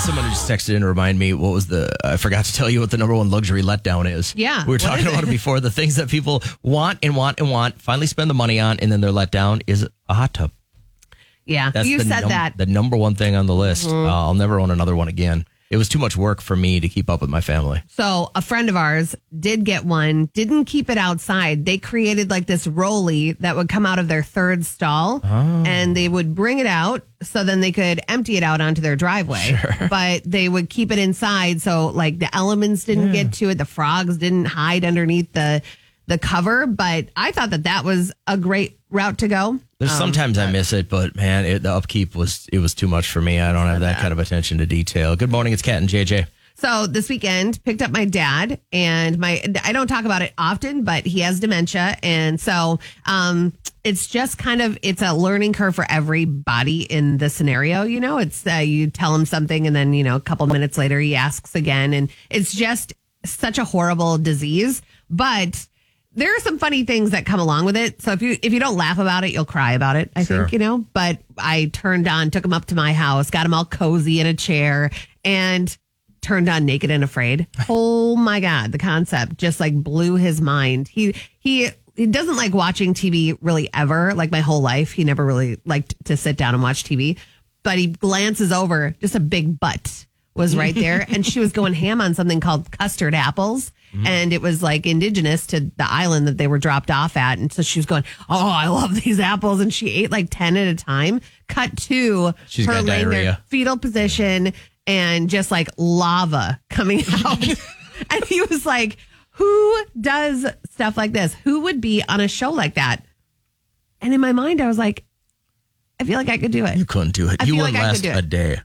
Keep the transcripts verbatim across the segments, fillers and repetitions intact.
someone just texted in to remind me what was the, I forgot to tell you what the number one luxury letdown is. Yeah. We were talking about it before. The things that people want and want and want, finally spend the money on, and then they're let down is a hot tub. Yeah, That's you the said num- that. The number one thing on the list. Mm-hmm. Uh, I'll never own another one again. It was too much work for me to keep up with my family. So a friend of ours did get one, didn't keep it outside. They created like this rolly that would come out of their third stall Oh. and they would bring it out so then they could empty it out onto their driveway. Sure. But they would keep it inside so like the elements didn't Yeah. get to it. The frogs didn't hide underneath the the cover. But I thought that that was a great route to go. There's Um, sometimes I miss it, but man, it, the upkeep was it was too much for me. I don't have that kind of attention to detail. Good morning, it's Kat and J J. So this weekend, picked up my dad, and my I don't talk about it often, but he has dementia, and so um, it's just kind of it's a learning curve for everybody in the scenario. You know, it's uh, you tell him something, and then you know a couple minutes later he asks again, and it's just such a horrible disease. But there are some funny things that come along with it. So if you if you don't laugh about it, you'll cry about it, I Sure. think, you know. But I turned on, took him up to my house, got him all cozy in a chair, and turned on Naked and Afraid. Oh my God, the concept just like blew his mind. He he he doesn't like watching T V really ever. Like my whole life, he never really liked to sit down and watch T V. But he glances over, just a big butt was right there, and she was going ham on something called custard apples. And it was like indigenous to the island that they were dropped off at. And so she was going, oh, I love these apples. And she ate like ten at a time. Cut to She's her got laying there, diarrhea. fetal position, and just like lava coming out. And he was like, who does stuff like this? Who would be on a show like that? And in my mind, I was like, I feel like I could do it. You couldn't do it. I You feel wouldn't like I last could do a it. day.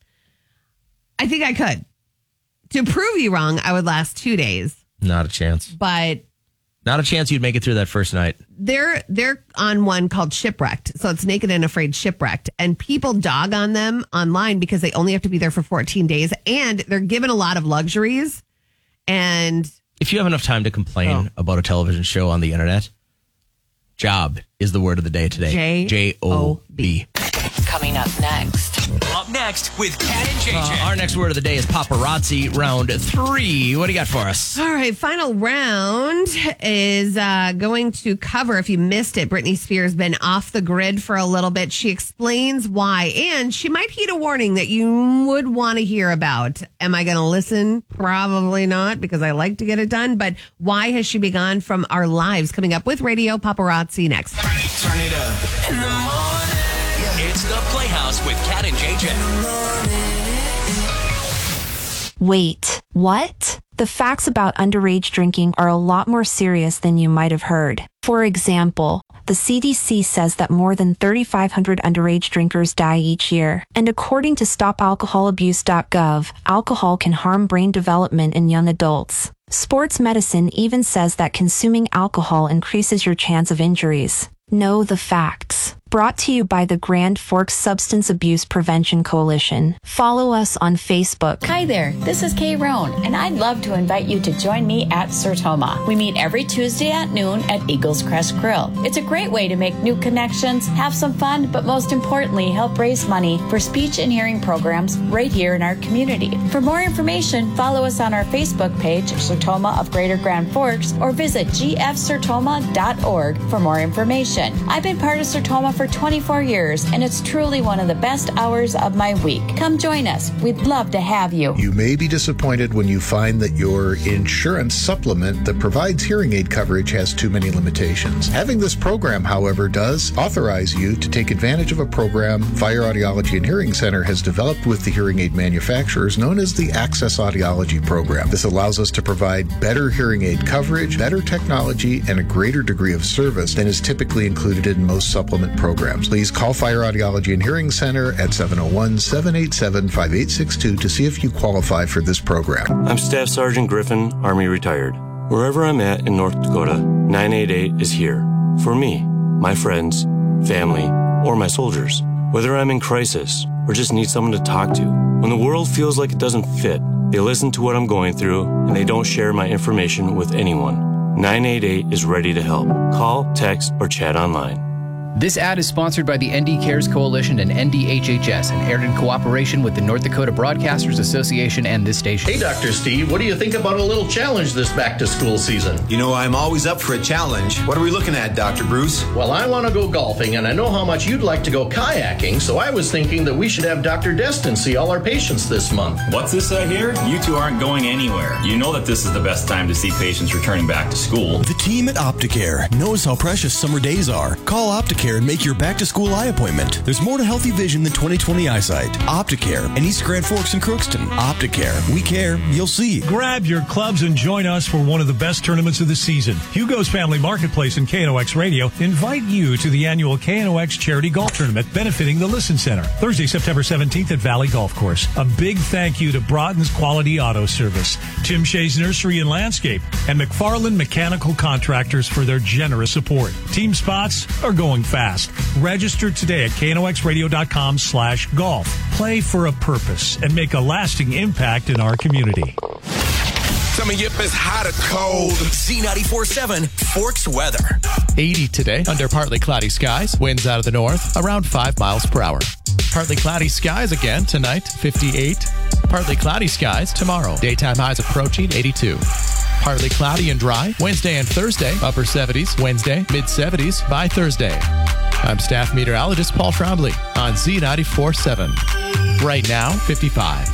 I think I could. To prove you wrong, I would last two days. Not a chance. But Not a chance you'd make it through that first night. they're they're on one called Shipwrecked. So it's Naked and Afraid Shipwrecked. And people dog on them online because they only have to be there for fourteen days. And they're given a lot of luxuries. And If you have enough time to complain Oh. about a television show on the internet, job is the word of the day today. J J O B. Coming up next. Up next with Kat and J J. Uh, our next word of the day is paparazzi, round three. What do you got for us? all right, final round is uh, going to cover, if you missed it, Britney Spears been off the grid for a little bit. She explains why, and she might heed a warning that you would want to hear about. Am I going to listen? Probably not, because I like to get it done. But why has she been gone from our lives? Coming up with Radio Paparazzi next. Turn it up. In the morning. It's the Playhouse with Kat and J J. Wait, what? The facts about underage drinking are a lot more serious than you might have heard. For example, the C D C says that more than thirty-five hundred underage drinkers die each year. And according to stop alcohol abuse dot gov, alcohol can harm brain development in young adults. Sports medicine even says that consuming alcohol increases your chance of injuries. Know the facts. Brought to you by the Grand Forks Substance Abuse Prevention Coalition. Follow us on Facebook. Hi there, this is Kay Roan, and I'd love to invite you to join me at Sertoma. We meet every Tuesday at noon at Eagles Crest Grill. It's a great way to make new connections, have some fun, but most importantly, help raise money for speech and hearing programs right here in our community. For more information, follow us on our Facebook page, Sertoma of Greater Grand Forks, or visit g f sertoma dot org for more information. I've been part of Sertoma for twenty-four years, and it's truly one of the best hours of my week. Come join us. We'd love to have you. You may be disappointed when you find that your insurance supplement that provides hearing aid coverage has too many limitations. Having this program, however, does authorize you to take advantage of a program Fire Audiology and Hearing Center has developed with the hearing aid manufacturers known as the Access Audiology Program. This allows us to provide better hearing aid coverage, better technology, and a greater degree of service than is typically included in most supplement programs. Please call Fire Audiology and Hearing Center at seven oh one, seven eight seven, five eight six two to see if you qualify for this program. I'm Staff Sergeant Griffin, Army retired. Wherever I'm at in North Dakota, nine eight eight is here. For me, my friends, family, or my soldiers. Whether I'm in crisis or just need someone to talk to. When the world feels like it doesn't fit, they listen to what I'm going through and they don't share my information with anyone. nine eight eight is ready to help. Call, text, or chat online. This ad is sponsored by the N D Cares Coalition and N D H H S and aired in cooperation with the North Dakota Broadcasters Association and this station. Hey, Doctor Steve, what do you think about a little challenge this back-to-school season? You know, I'm always up for a challenge. What are we looking at, Doctor Bruce? Well, I want to go golfing, and I know how much you'd like to go kayaking, so I was thinking that we should have Doctor Destin see all our patients this month. What's this I hear? You two aren't going anywhere. You know that this is the best time to see patients returning back to school. The team at Opticare knows how precious summer days are. Call Opticare and make your back-to-school eye appointment. There's more to healthy vision than twenty twenty eyesight. Opticare in East Grand Forks and Crookston. Opticare. We care. You'll see. Grab your clubs and join us for one of the best tournaments of the season. Hugo's Family Marketplace and K N O X Radio invite you to the annual K N O X Charity Golf Tournament benefiting the Listen Center. Thursday, September seventeenth at Valley Golf Course. A big thank you to Broughton's Quality Auto Service, Tim Shea's Nursery and Landscape, and McFarland Mechanical Contractors for their generous support. Team spots are going fast. Register today at K N O X radio dot com slash golf. Play for a purpose and make a lasting impact in our community. Tell me if it's hot or cold. Z ninety-four point seven Forks weather. eighty today under partly cloudy skies. Winds out of the north around five miles per hour. Partly cloudy skies again tonight, fifty-eight. Partly cloudy skies tomorrow. Daytime highs approaching eighty-two. Partly cloudy and dry. Wednesday and Thursday, upper seventies. Wednesday, mid seventies by Thursday. I'm staff meteorologist Paul Trombley on Z ninety-four point seven. Right now, fifty-five.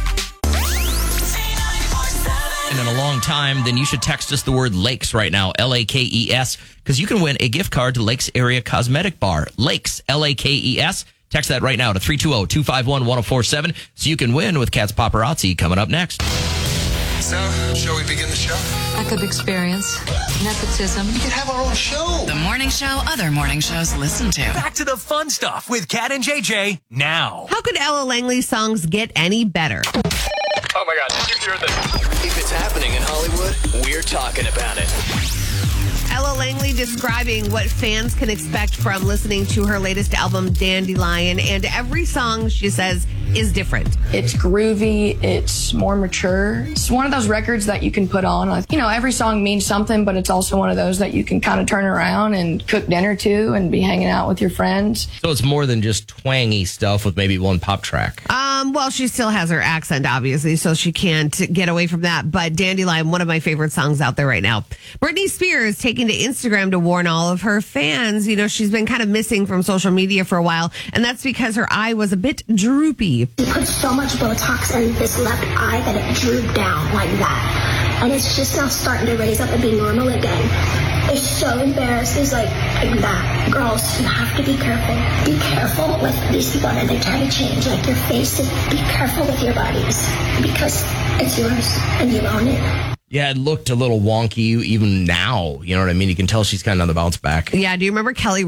In a long time, then you should text us the word Lakes right now, L A K E S, because you can win a gift card to Lakes Area Cosmetic Bar. Lakes, L A K E S. Text that right now to three two zero, two five one, one zero four seven so you can win with Cat's Paparazzi coming up next. So, shall we begin the show? Lack of experience, nepotism. We could have our own show. The morning show other morning shows listen to. Back to the fun stuff with Cat and J J now. How could Ella Langley's songs get any better? Oh my God, did you hear this? If it's happening in Hollywood, we're talking about it. Ella Langley describing what fans can expect from listening to her latest album, Dandelion, and every song, she says, is different. It's groovy, it's more mature. It's one of those records that you can put on. You know, every song means something, but it's also one of those that you can kind of turn around and cook dinner to and be hanging out with your friends. So it's more than just twangy stuff with maybe one pop track. Um, well, she still has her accent, obviously, so she can't get away from that. But Dandelion, one of my favorite songs out there right now. Britney Spears taking to Instagram to warn all of her fans. You know, she's been kind of missing from social media for a while, and that's because her eye was a bit droopy. He put so much Botox in this left eye that it drooped down like that. And it's just now starting to raise up and be normal again. It's so embarrassing. It's like, like that. Girls, you have to be careful. Be careful with these people that they try to change, like your face. Be careful with your bodies because it's yours and you own it. Yeah, it looked a little wonky even now. You know what I mean? You can tell she's kind of on the bounce back. Yeah, do you remember Kelly